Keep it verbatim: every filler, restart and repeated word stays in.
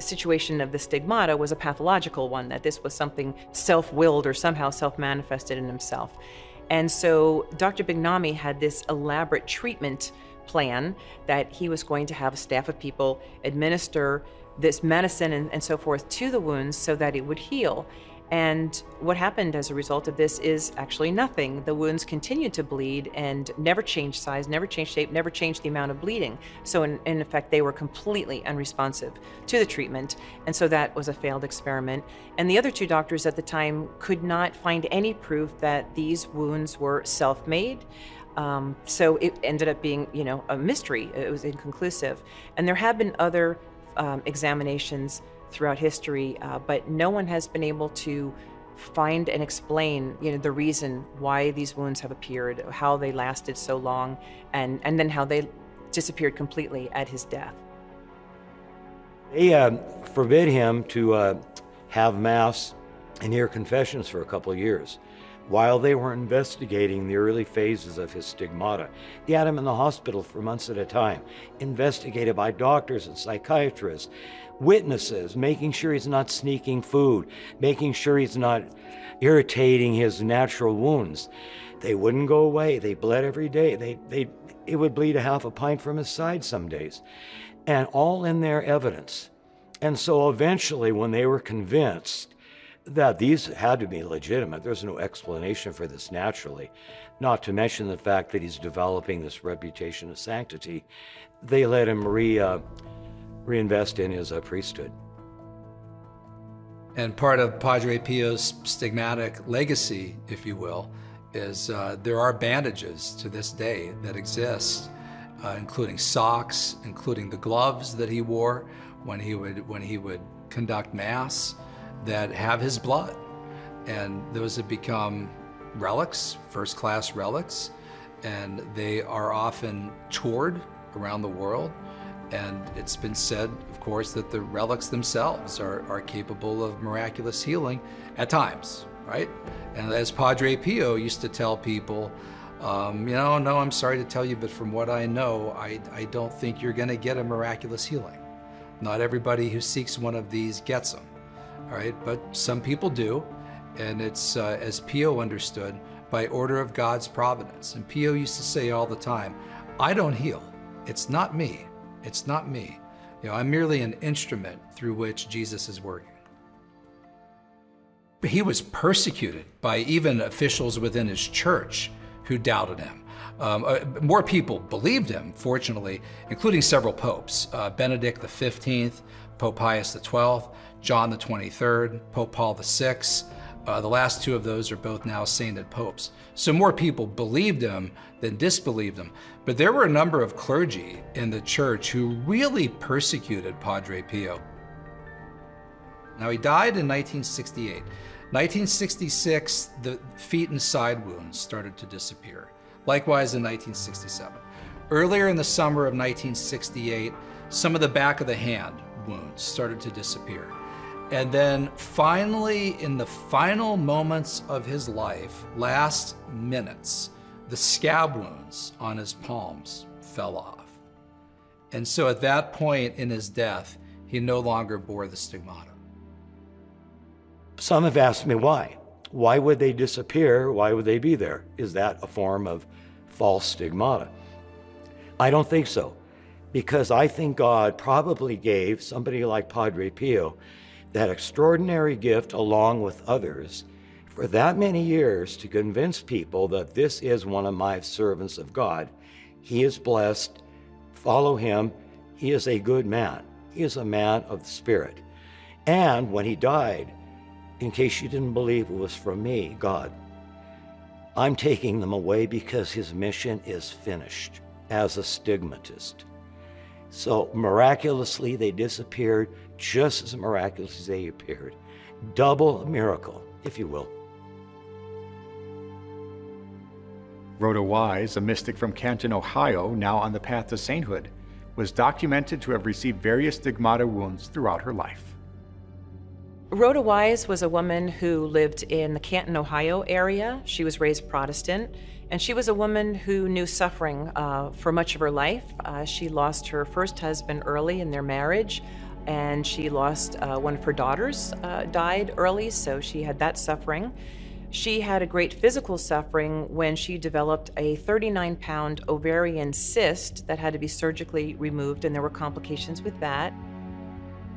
situation of the stigmata was a pathological one, that this was something self-willed or somehow self-manifested in himself. And so Doctor Bignami had this elaborate treatment plan that he was going to have a staff of people administer this medicine and, and so forth to the wounds so that it would heal. And what happened as a result of this is actually nothing. The wounds continued to bleed and never changed size, never changed shape, never changed the amount of bleeding. So in, in effect, they were completely unresponsive to the treatment. And so that was a failed experiment. And the other two doctors at the time could not find any proof that these wounds were self-made. Um, so it ended up being, you know, a mystery. It was inconclusive. And there have been other um, examinations throughout history, uh, but no one has been able to find and explain, you know, the reason why these wounds have appeared, how they lasted so long, and, and then how they disappeared completely at his death. They uh, forbid him to uh, have Mass and hear confessions for a couple of years while they were investigating the early phases of his stigmata. They had him in the hospital for months at a time, investigated by doctors and psychiatrists, witnesses, making sure he's not sneaking food, making sure he's not irritating his natural wounds. They wouldn't go away. They bled every day. They, they, it would bleed a half a pint from his side some days, and all in their evidence. And so eventually, when they were convinced that these had to be legitimate, there's no explanation for this naturally, not to mention the fact that he's developing this reputation of sanctity, they let him re, uh, reinvest in his uh, priesthood. And part of Padre Pio's stigmatic legacy, if you will, is uh, there are bandages to this day that exist, uh, including socks, including the gloves that he wore when he would, when he would conduct Mass, that have his blood. And those have become relics, first-class relics, and they are often toured around the world. And it's been said, of course, that the relics themselves are, are capable of miraculous healing at times, right? And as Padre Pio used to tell people, um, you know, no, I'm sorry to tell you, but from what I know, I, I don't think you're gonna get a miraculous healing. Not everybody who seeks one of these gets them. All right, but some people do, and it's, uh, as Pio understood, by order of God's providence. And Pio used to say all the time, I don't heal. It's not me. It's not me. You know, I'm merely an instrument through which Jesus is working. But he was persecuted by even officials within his church who doubted him. Um, uh, more people believed him, fortunately, including several popes, uh, Benedict the fifteenth, Pope Pius the twelfth, John the twenty-third, Pope Paul the sixth. Uh, the last two of those are both now sainted popes. So more people believed him than disbelieved him. But there were a number of clergy in the church who really persecuted Padre Pio. Now, he died in nineteen sixty-eight. nineteen sixty-six, the feet and side wounds started to disappear. Likewise in nineteen sixty-seven. Earlier in the summer of nineteen sixty-eight, some of the back of the hand wounds started to disappear. And then finally, in the final moments of his life, last minutes, the scab wounds on his palms fell off. And so at that point in his death, he no longer bore the stigmata. Some have asked me why. Why would they disappear? Why would they be there? Is that a form of false stigmata? I don't think so, because I think God probably gave somebody like Padre Pio that extraordinary gift along with others for that many years to convince people that this is one of my servants of God. He is blessed. Follow him. He is a good man. He is a man of the Spirit. And when he died, in case you didn't believe it was from me, God, I'm taking them away because his mission is finished as a stigmatist. So miraculously, they disappeared just as miraculously as they appeared. Double miracle, if you will. Rhoda Wise, a mystic from Canton, Ohio, now on the path to sainthood, was documented to have received various stigmata wounds throughout her life. Rhoda Wise was a woman who lived in the Canton, Ohio area. She was raised Protestant, and she was a woman who knew suffering uh, for much of her life. Uh, she lost her first husband early in their marriage. and she lost uh, one of her daughters, uh, died early, so she had that suffering. She had a great physical suffering when she developed a thirty-nine pound ovarian cyst that had to be surgically removed, and there were complications with that.